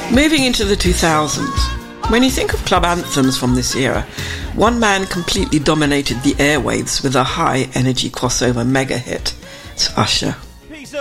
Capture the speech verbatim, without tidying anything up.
Moving into the two thousands, when you think of club anthems from this era, one man completely dominated the airwaves with a high-energy crossover mega hit. It's Usher.